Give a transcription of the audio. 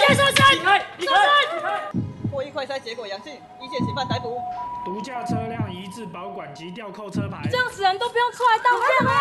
开上身！离开！ 获益快筛结果阳性，一线嫌犯逮捕。 毒驾车辆移至保管及吊扣车牌。 这样死人都不用出来道歉吗？